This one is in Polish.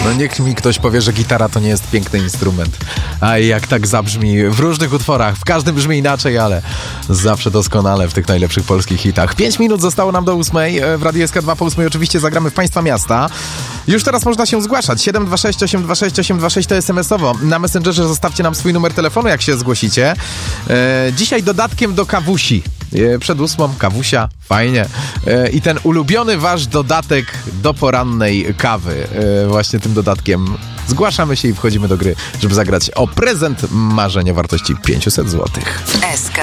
No niech mi ktoś powie, że gitara to nie jest piękny instrument. A jak tak zabrzmi w różnych utworach, w każdym brzmi inaczej, ale zawsze doskonale w tych najlepszych polskich hitach. 5 minut zostało nam do 8. W Radiu SK2 po 8 oczywiście zagramy w Państwa miasta. Już teraz można się zgłaszać. 726 826 826 to SMS-owo. Na Messengerze zostawcie nam swój numer telefonu, jak się zgłosicie. Dzisiaj dodatkiem do kawusi. Przed 8 kawusia, fajnie. I ten ulubiony wasz dodatek do porannej kawy. Właśnie tym dodatkiem zgłaszamy się i wchodzimy do gry, żeby zagrać o prezent marzeń o wartości 500 zł. SK